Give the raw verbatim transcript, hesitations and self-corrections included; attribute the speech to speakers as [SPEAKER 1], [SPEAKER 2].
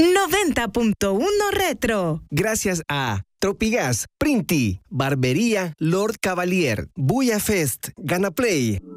[SPEAKER 1] noventa punto uno Retro.
[SPEAKER 2] Gracias a Tropigas, Printi, Barbería Lord Cavalier, Buya Fest, Gana Play,